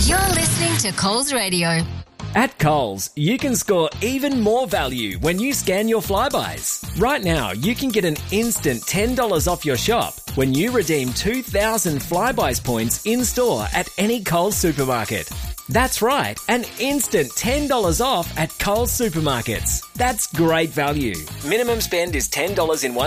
You're listening to Coles Radio. At Coles, you can score even more value when you scan your Flybuys. Right now, you can get an instant $10 off your shop when you redeem 2,000 Flybuys points in-store at any Coles supermarket. That's right, an instant $10 off at Coles supermarkets. That's great value. Minimum spend is $10 in one